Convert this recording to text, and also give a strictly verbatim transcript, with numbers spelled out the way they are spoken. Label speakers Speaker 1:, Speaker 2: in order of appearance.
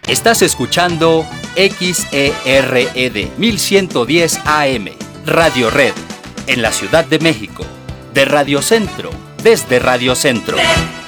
Speaker 1: Estás escuchando X E R E D mil ciento diez A M, Radio Red, en la Ciudad de México, de Radio Centro, desde Radio Centro.